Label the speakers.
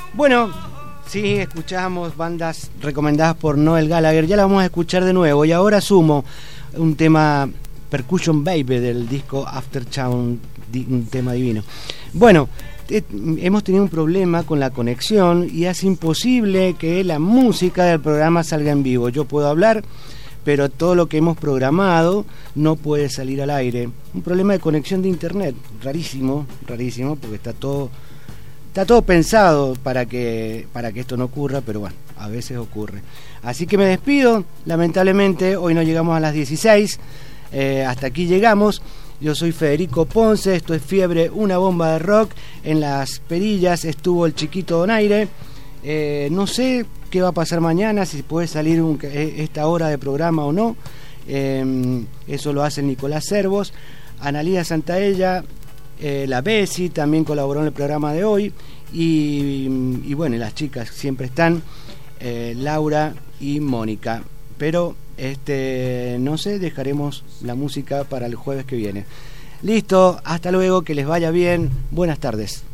Speaker 1: Bueno, sí, escuchamos bandas recomendadas por Noel Gallagher. Ya la vamos a escuchar de nuevo. Y ahora sumo un tema, Percussion Baby, del disco Aftertown, un tema divino. Bueno, hemos tenido un problema con la conexión y es imposible que la música del programa salga en vivo. Yo puedo hablar, pero todo lo que hemos programado no puede salir al aire. Un problema de conexión de internet, rarísimo, porque está todo pensado para que esto no ocurra, pero bueno, a veces ocurre. Así que me despido, lamentablemente hoy no llegamos a las 16, hasta aquí llegamos. Yo soy Federico Ponce, esto es Fiebre, una bomba de rock. En las perillas estuvo el chiquito Donaire. No sé qué va a pasar mañana, si puede salir esta hora de programa o no. Eso lo hace Nicolás Servos. Analía Santaella, la Bessi también colaboró en el programa de hoy. Y bueno, las chicas siempre están, Laura y Mónica. Pero no sé, dejaremos la música para el jueves que viene. Listo, hasta luego, que les vaya bien. Buenas tardes.